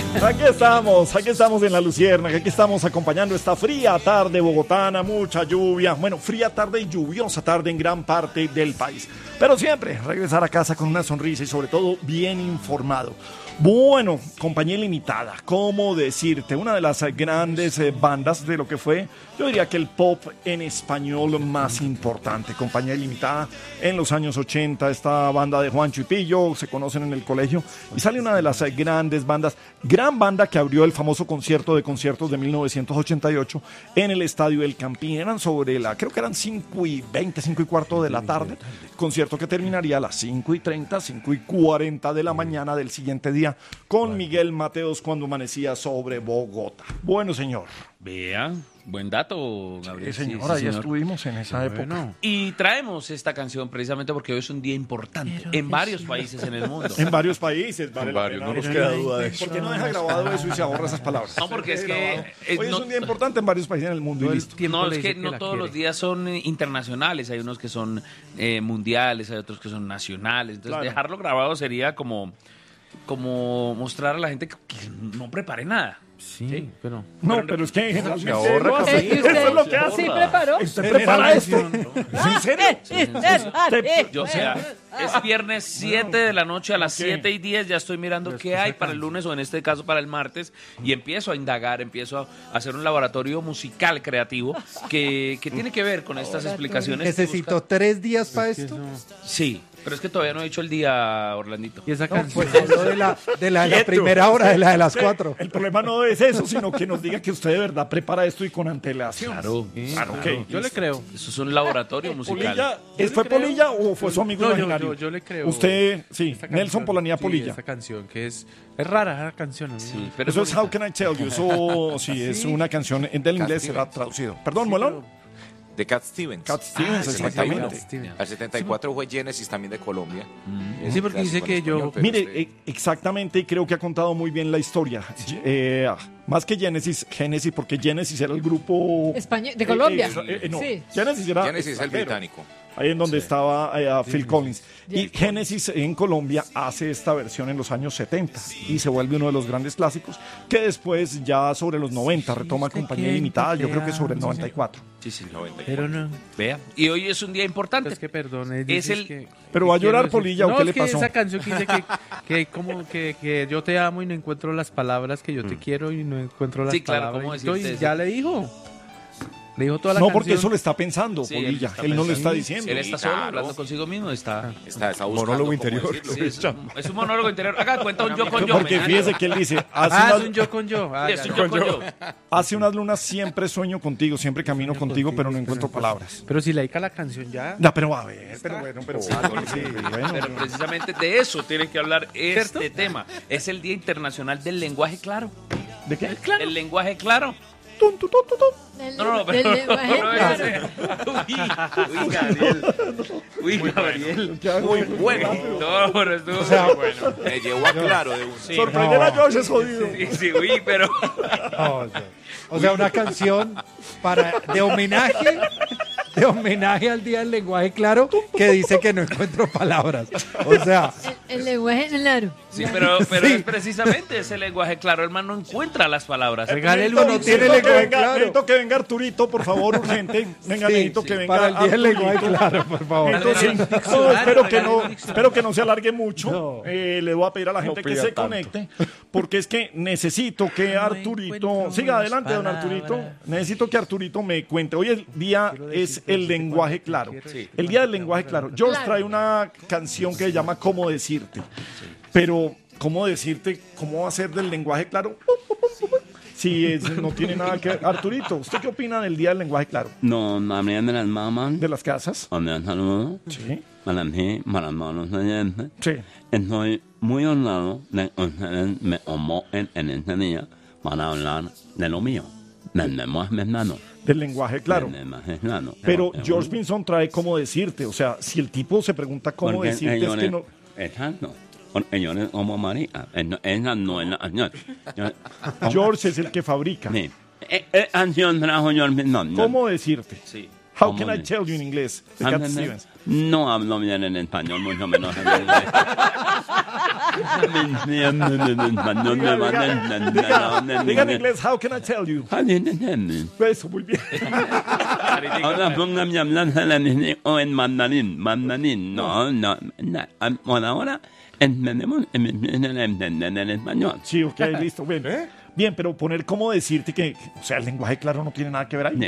Aquí estamos en La Luciérnaga, aquí estamos acompañando esta fría tarde bogotana, mucha lluvia, bueno, fría tarde y lluviosa tarde en gran parte del país. Pero siempre regresar a casa con una sonrisa y sobre todo bien informado. Bueno, Compañía Ilimitada, ¿cómo decirte? Una de las grandes bandas de lo que fue, yo diría que el pop en español más importante. Compañía Ilimitada en los años 80, esta banda de Juancho y Pillo, se conocen en el colegio, y sale una de las grandes bandas, gran banda que abrió el famoso concierto de conciertos de 1988 en el Estadio El Campín. Eran creo que eran 5:20, 5:15 de la tarde, concierto que terminaría a las 5:30, 5:40 de la mañana del siguiente día, con Miguel Mateos cuando amanecía sobre Bogotá. Bueno, señor. Vea, buen dato, Gabriel. Sí, señora, ya estuvimos en esa época. Bueno. Y traemos esta canción precisamente porque hoy es un día importante en varios países en el mundo. En varios países, vale. En varios, no nos queda duda de eso. ¿Por qué no deja grabado eso y se ahorra esas palabras? No, porque es que... hoy es un día importante en varios países en el mundo y listo. No, es que no todos los días son internacionales. Hay unos que son mundiales, hay otros que son nacionales. Entonces, claro, dejarlo grabado sería como mostrar a la gente que no prepare nada. Sí, pero... No, pero es que se ahorra. Eso es lo que hace. ¿Sí preparó? ¿Usted prepara esto? ¿En serio? Yo, o sea, es viernes 7 de la noche a las 7:10, ya estoy mirando qué hay para el lunes o en este caso para el martes y empiezo a indagar, empiezo a hacer un laboratorio musical creativo que tiene que ver con estas explicaciones. ¿Necesito 3 días para esto? Sí, pero es que todavía no he dicho el día, Orlandito. Y esa canción de la primera hora, de las 4. El problema no es eso, sino que nos diga que usted de verdad prepara esto y con antelación. Claro, ok. Yo le creo. Eso es un laboratorio musical. ¿Fue Polilla o fue su amigo imaginario? Yo le creo. Usted, sí, Esta Nelson Polanía Polilla. Esta canción que es rara la canción. ¿No? Sí, pero eso es How Can I Tell You. Eso sí, es una canción del inglés, será traducido. Perdón, Molón. De Cat Stevens. Cat Stevens, exactamente. Al 74 fue Genesis también de Colombia. Sí, porque dice que yo... Mire, exactamente, y creo que ha contado muy bien la historia. Más que Genesis, porque Genesis era el grupo... Español, de Colombia. No, Sí. Genesis era... Genesis es el británico. Ahí en donde estaba Phil Collins. Y Genesis en Colombia hace esta versión en los años 70 y se vuelve uno de los grandes clásicos que después ya sobre los 90 retoma Compañía Ilimitada, yo creo que sobre el 94. Sí, 94. Pero no... Vea. Y hoy es un día importante. Es que perdone. Pero va a llorar Polilla, ¿o qué le pasó? No, es que esa canción que dice que como que yo te amo y no encuentro las palabras, que yo te quiero y no encuentro las palabras. ¿Cómo decirte eso? Ya le dijo. Le dijo toda la No, canción. porque eso lo está pensando, Polilla. Él no lo está diciendo. Él está solo, hablando consigo mismo. Está monólogo interior. Sí, es un monólogo interior. Acá cuenta un yo con yo. Porque fíjese que él dice... es un yo con yo. Es un yo con yo. Hace unas lunas siempre sueño contigo, siempre camino contigo, pero no encuentro palabras. Pero si le dedica la canción ya... No, pero a ver, pero bueno. Pero precisamente de eso tiene que hablar este tema. Es el Día Internacional del Lenguaje Claro. ¿De qué? El lenguaje claro. No, pero... Uy, Gabriel. Muy bueno. No, pero estuvo bueno. Me llevó a claro de un... Sorprender a George es jodido. Sí, uy, pero... O sea, una canción de homenaje al Día del Lenguaje Claro, que dice que no encuentro palabras. O sea... El lenguaje claro. Sí, pero es precisamente ese lenguaje claro. El man no encuentra las palabras. Regálelo, no tiene lenguaje claro. Necesito que venga Arturito, por favor, urgente. Venga, necesito que venga para el Día del Lenguaje Claro, por favor. Espero que no se alargue mucho. Le voy a pedir a la gente que se conecte, porque es que necesito que Arturito... Siga adelante, don Arturito. Necesito que Arturito me cuente. Hoy el día es el lenguaje claro. El Día del Lenguaje Claro. George trae una canción que se llama ¿Cómo decirte? Pero, ¿cómo decirte? ¿Cómo va a ser del lenguaje claro? Si no tiene nada que ver. Arturito, ¿usted qué opina del Día del Lenguaje Claro? No, también de las mamás. ¿De las casas? Un saludo. Sí. Para mí, para todos los oyentes. Sí. Estoy muy honrado de que ustedes me convoquen en este día para hablar de lo mío, del lenguaje mexicano. Del lenguaje claro. Del lenguaje claro. Pero George Pinson trae cómo decirte. O sea, si el tipo se pregunta cómo decirte, es que no... Exacto. Porque yo le como María. Esa no es la canción. George es el que fabrica. Sí. Canción trajo George Pinson. ¿Cómo decirte? Sí. How can I tell you en inglés? De Cat Stevens. No hablo bien en español, mucho menos en inglés. Diga en inglés, how can I tell you? Eso, muy bien. Ahora póngame a hablar en mandarín. No. Por ahora entendemos en español. Sí, ok, listo. Bien, pero poner cómo decirte que, o sea, el lenguaje claro no tiene nada que ver ahí.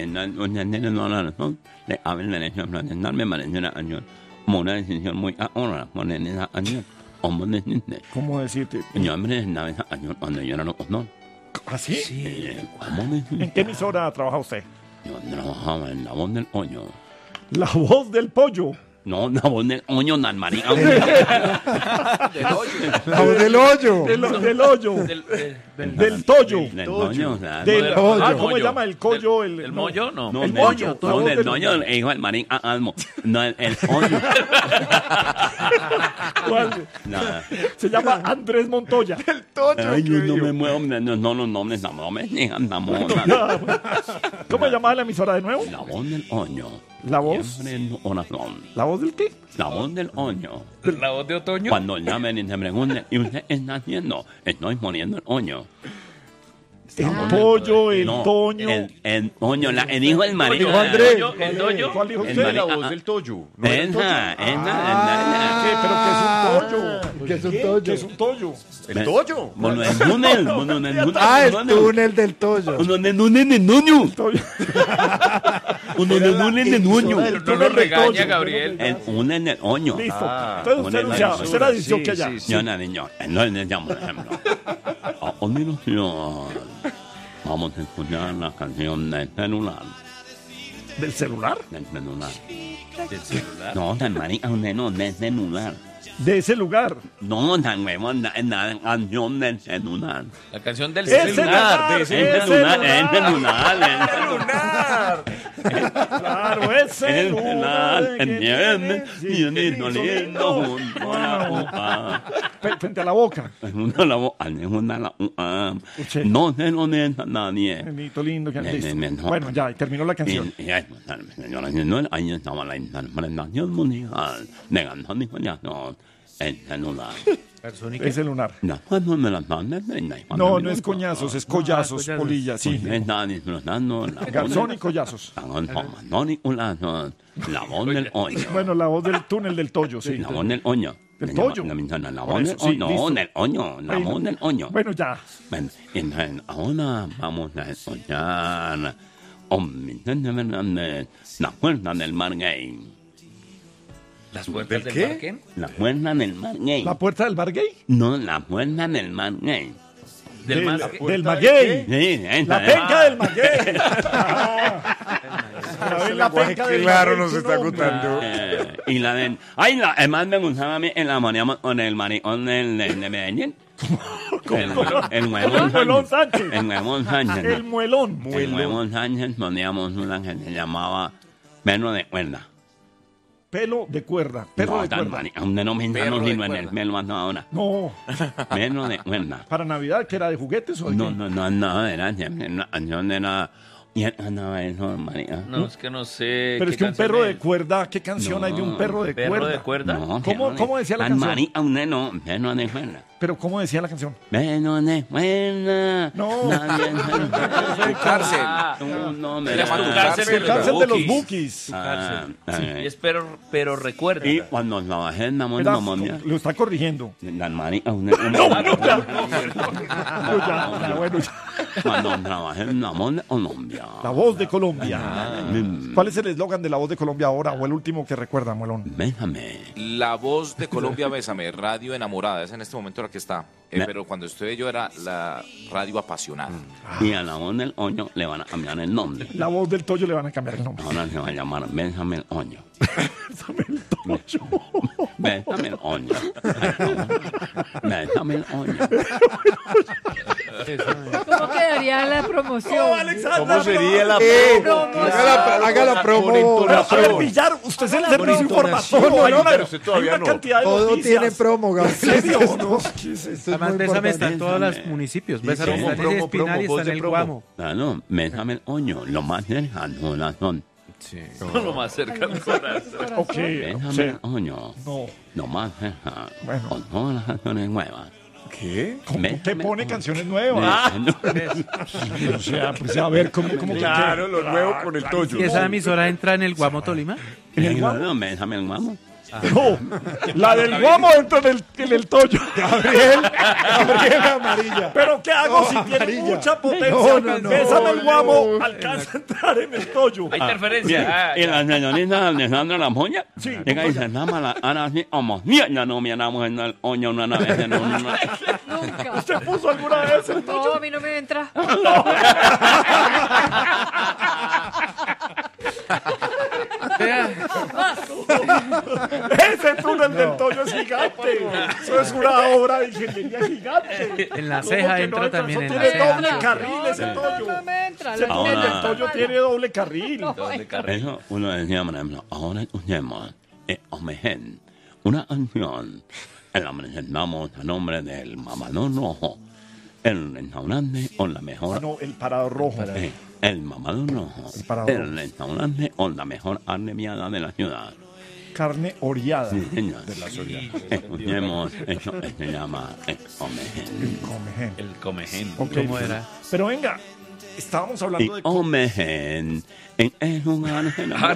Una decisión muy ahora, ¿Cómo decirte? ¿Ah, sí? ¿En qué emisora trabaja usted? Yo trabajaba en La Voz del Hoyo. La Voz del Pollo. No, La Voz del Hoyo, Nanmarí. Del hoyo. La voz del hoyo. Del hoyo. Del Toyo. Del Hoyo, claro. Del, Pollo. ¿cómo se llama? El collo. ¿El mollo? No. No, el del- moño, la no, voz del del- Hoyo, hijo del Marín Almo. No, el Hoyo. ¿Cuál? Nada. Se llama Andrés Montoya. Ay, yo no me muevo, no los nombres, no me digan, ¿Cómo se llamaba la emisora de nuevo? La Voz del Hoyo. ¿La voz? Siempre en oración. ¿La voz del qué? La Voz del Hoyo. La voz de otoño. Cuando llamen y se pregunten, ¿y usted está haciendo? Estoy poniendo el hoyo. El pollo, el No, toño. el hoyo, el hijo del marido. Dijo Andrés. ¿El doño? ¿Cuál dijo El usted? marido. La voz del Toyo. ¿No era el Esa. ¿Qué? ¿Pero qué es un pollo? ¿Qué es un toyo? ¿Qué es un toyo? El Toyo. Bueno, el túnel. Ah, el túnel del toyo. Uno de túnel de nuño. Toyo. Uno de túnel de nuño. No lo regaña, Gabriel. El túnel de hoyo. Listo. Ah, Entonces usted anunciaba, usted era dicho que allá. Yo no, niño. No le llamo, por ejemplo. A continuación, vamos a escuchar la canción del celular. ¿Del celular? Del celular. ¿Del celular? No, tan marica, no, del celular. De ese lugar. No, tan huevón, la canción del celular. La canción del ¡El celular. El celular, el celular. Claro, ese El celular, entiende, viene doliendo junto a la boca. Frente a la boca. Junto a la boca, junto a la boca. Escuché. No se lo neta nadie. Benito lindo. Listo. No. Bueno, ya, y terminó la canción. Señoras y señores, ahí estaba la interpretación musical de Antonio Collazo, el celular. Es el lunar. Después de las 9:30. No, no es coñazos, es collazos, collazos. polilla, sí. Usted está disfrutando la Garzón y collazos. la voz del hoyo. Bueno, la voz del túnel del Toyo, sí. La voz del hoyo. ¿Del Toyo? La Por voz del eso, sí, hoyo. listo. No, del hoyo. La Ahí voz no. del hoyo. Bueno, ya. Bueno, entonces, ahora vamos a escuchar Vicente Fernández, La Puerta del Mar Gay. ¿Las puertas del qué? Marquén? La Puerta del Mar Gay. ¿La puerta del bar gay? No, La Puerta del Mar Gay. ¿Del Marquén? Del maguey. Sí, esa La es. penca del maguey. La penca del Claro, maguey, nos tu está nombre. contando. Y la de... Ay, además me gustaba a mí en la maníamos con el maricón de Medellín. El Muelón Sánchez. El Huevón Sánchez. El muelón. El Huevón Sánchez poníamos una que se llamaba Perro de Cuerda. Pelo de cuerda. Perro No, de tan cuerda. marica, donde no me Perro instalo de sino en el cuerda. pelo hasta ahora. No. Perro de Cuerda. Para Navidad, que era de juguetes o de No, qué? no, era siempre una canción de la... Y andaba eso, marica. No, es que no sé. Pero qué es que un canción perro de es. cuerda, ¿qué canción hay de un perro de ¿Perro cuerda? de cuerda? No, ¿Cómo decía la tan canción? marica, usted no, perro de cuerda. Pero ¿cómo decía la canción? Perro de cuerda. No. Nadie Tu cárcel. no me Se llama da. Tu cárcel El cárcel de los Bukis. Bukis. Y es pero recuerda. Y cuando trabajé en la Era- montaña, lo está corrigiendo. la marica, No, ya, bueno, ya. cuando trabajé en la montaña, Colombia. La voz de Colombia. ¿Cuál es el eslogan de la voz de Colombia ahora o el último que recuerda, Muelón? Bésame. La voz de Colombia, Bésame, radio enamorada. Es en este momento la que está. Pero cuando estuve yo era la radio apasionada. Y a la voz del hoyo le van a cambiar el nombre. La voz del Toyo le van a cambiar el nombre. Ahora se va a llamar Bésame el hoyo. Bésame el Toyo. Bésame el hoyo. Bésame el hoyo. ¿Cómo quedaría la promoción? ¿Cómo sería la Haga la promo. A ver, Villar, usted es el servicio informativo. Hay pero usted todavía hay una no. cantidad de Todo noticias. tiene promo, ¿En serio? Gabriel. No, ¿qué es esto? Esto es Además, muy Bésame está importante. en todos los municipios. Bésame promo, está en promo, el Espinal y promo, está en el promo. Guamo. Claro, Bésame el hoyo. Lo más cercano son Sí. Lo más cerca al corazón. Ok, o Déjame, sea, coño. no. Nomás, Bueno. con todas las canciones nuevas. ¿Qué? ¿Cómo te Déjame, pone coño. canciones nuevas? O sea, pues a ver, ¿cómo Claro, lo nuevo con el Toyo. ¿Y esa emisora entra en el Guamo Tolima? ¿En el Guamo? Déjame, vamos. No, la del Guamo entra en el Toyo. Gabriel amarilla. Pero ¿qué hago No, si tiene amarilla. mucha potencia? No. Bésame el Guamo, alcanza a entrar en el Toyo. Hay interferencia. Y la señorita Alejandra Lampoña, Sí. llega y se llama la Ana así, como, ya no miramos en el oño una vez en una. Nunca. ¿Usted puso alguna vez el No, Toyo? a mí no me entra. Ese túnel del Toyo es gigante. Eso es una obra de ingeniería gigante. En la ¿Cómo ceja que entra no también, Eso en la tiene ceja. doble carril ese No, Toyo. no me entra. Ese La túnel del Ahora- Toyo tiene doble carril. ¿Dónde carrera? Eso uno decía, por ejemplo, ahora escuchemos, Omegen, una canción, en la presentamos a nombre del Mamador Rojo, el restaurante con la mejor, No, el parado rojo. el Mamador Rojo, El Parador. el restaurante con la mejor arneviada de la ciudad. Carne oreada. Sí, señor. Escuchemos, eso se llama Omegen. Comején. El comején. Ok. ¿Cómo era? Pero venga, estábamos Y hablando de... Omegen, en el lugar de la...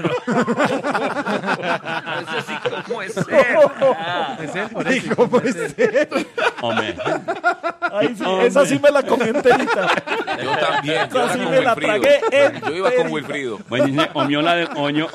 Eso sí, ¿cómo es ser? Es él, por eso. ¿Cómo es eso? Omegen. Ahí sí, esa sí me la comí enterita. Yo también, yo Esa sí era me con la Wilfrido. tragué Yo iba con enterita. Wilfrido. Pues dice, omiola del oño,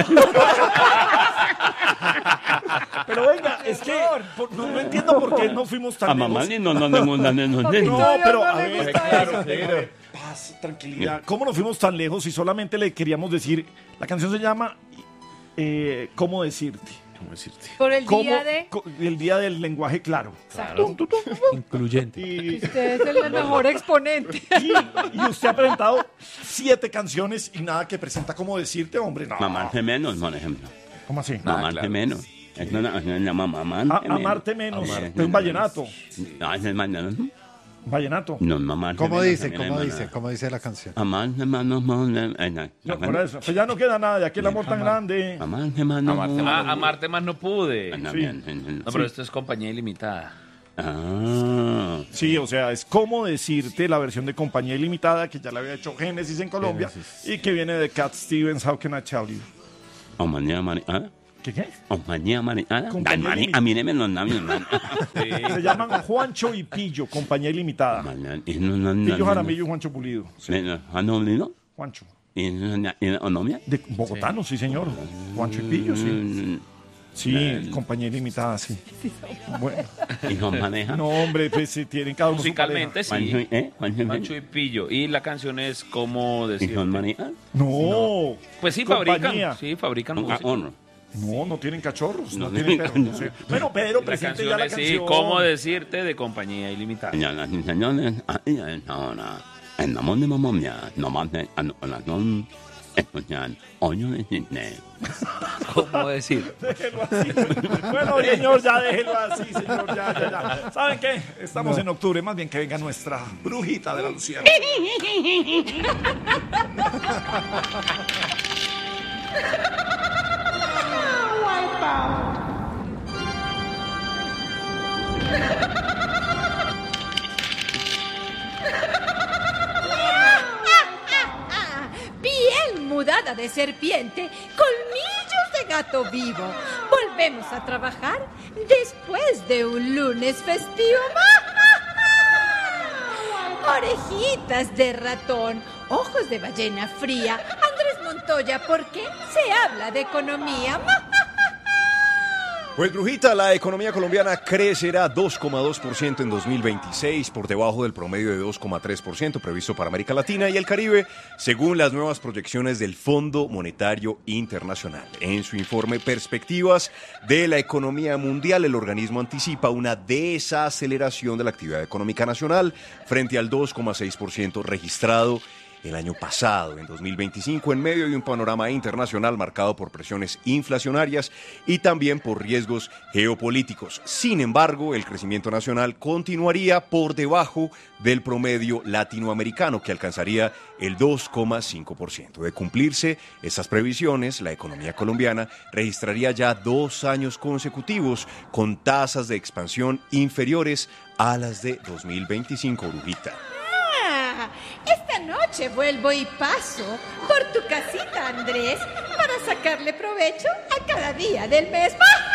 Pero venga, es que no entiendo por qué no fuimos a tan mamá lejos. ni no de No, pero a no le ver, gusta claro, paz, tranquilidad. ¿Cómo nos fuimos tan lejos si solamente le queríamos decir? La canción se llama ¿Cómo decirte? Por el ¿Cómo? día de... El día del lenguaje claro. Incluyente. Y, Usted es el mejor exponente. y usted ha presentado 7 canciones y nada que presenta ¿Cómo decirte, hombre? No. Mamarte menos, por ejemplo. ¿Cómo así? Mamarte claro. menos. Es una canción que se llama Mamarte menos. Amarte menos. Amarte Es un vallenato. No, ese es vallenato. Vallenato. No, mamarte ¿Cómo menos dice? también ¿Cómo es dice? vallenato. ¿Cómo dice la canción? Amarte menos, No, por eso. Pues ya no queda nada de aquel amor tan grande. Amarte menos. Amarte más. Amarte más no pude. También, No, pero esto es compañía ilimitada. Ah, Sí, o sea, es como decirte la versión de Compañía Ilimitada que ya la había hecho Génesis en Colombia y que viene de Cat Stevens, How Can I Tell You. compañía mariana. ¿Qué? Compañía mariana. Compañía A mí me los labios, man. Se llaman Juancho y Pillo, Compañía Ilimitada. Pillo Jaramillo y Juancho Pulido. ¿Han olido? Juancho. ¿Y Onomia? De bogotano, sí, señor. Juancho y Pillo, sí. Sí, Compañía Ilimitada, sí. Bueno, ¿Y nos maneja? no, hombre, pues sí, tienen cada uno su Musicalmente Juancho, sí. Juancho, Pancho y Pillo. Y la canción es ¿Cómo ¿Y decir? son maneja? pareja. No. Pues sí, Compañía. fabrican. Sí, fabrican Nunca música. honro. No tienen cachorros, no No tienen tienen perros. No sé. Bueno, Pedro, La presente canción ya la es canción. sí, ¿Cómo decirte? De compañía ilimitada. Señoras y señores, ahí es ahora. En la mano de mamá mía, no más de oración, escuchar, oño de Disney. ¿Cómo decir? Déjelo así. Bueno, señor, ya déjelo así, señor, ya. ¿Saben qué? Estamos en octubre, más bien que venga nuestra brujita de la Luciana. Piel mudada de serpiente, colmillos de gato vivo. Volvemos a trabajar después de un lunes festivo. Orejitas de ratón, ojos de ballena fría. Andrés Montoya, ¿por qué se habla de economía? Pues Brujita, la economía colombiana crecerá 2,2% en 2026, por debajo del promedio de 2,3% previsto para América Latina y el Caribe, según las nuevas proyecciones del Fondo Monetario Internacional. En su informe Perspectivas de la Economía Mundial, el organismo anticipa una desaceleración de la actividad económica nacional frente al 2,6% registrado el año pasado, en 2025, en medio de un panorama internacional marcado por presiones inflacionarias y también por riesgos geopolíticos. Sin embargo, el crecimiento nacional continuaría por debajo del promedio latinoamericano, que alcanzaría el 2,5%. De cumplirse estas previsiones, la economía colombiana registraría ya 2 años consecutivos con tasas de expansión inferiores a las de 2025, Brujita. Esta noche vuelvo y paso por tu casita, Andrés, para sacarle provecho a cada día del mes.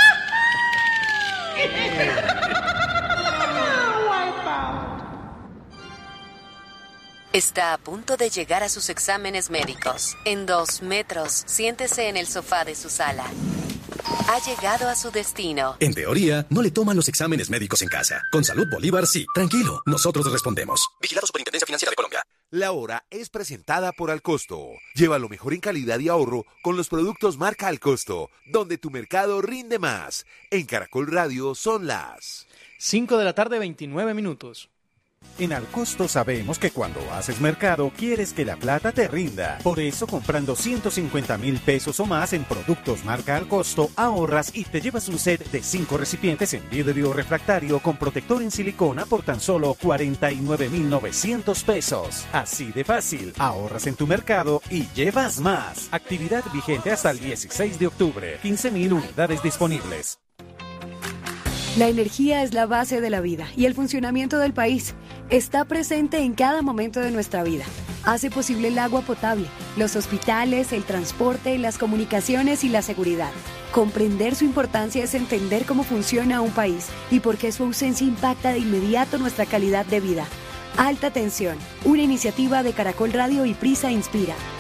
Está a punto de llegar a sus exámenes médicos. En 2 metros, siéntese en el sofá de su sala. Ha llegado a su destino. En teoría, no le toman los exámenes médicos en casa. Con Salud Bolívar, sí. Tranquilo, nosotros respondemos. Vigilado Superintendencia Financiera de Colombia. La hora es presentada por Alcosto. Lleva lo mejor en calidad y ahorro con los productos marca Alcosto, donde tu mercado rinde más. En Caracol Radio son las 5 de la tarde, 29 minutos. En Alcosto sabemos que cuando haces mercado quieres que la plata te rinda. Por eso, comprando 150,000 pesos o más en productos marca Alcosto, ahorras y te llevas un set de 5 recipientes en vidrio refractario con protector en silicona por tan solo 49,900 pesos. Así de fácil, ahorras en tu mercado y llevas más. Actividad vigente hasta el 16 de octubre. 15,000 unidades disponibles. La energía es la base de la vida y el funcionamiento del país. Está presente en cada momento de nuestra vida. Hace posible el agua potable, los hospitales, el transporte, las comunicaciones y la seguridad. Comprender su importancia es entender cómo funciona un país y por qué su ausencia impacta de inmediato nuestra calidad de vida. Alta Tensión, una iniciativa de Caracol Radio y Prisa Inspira.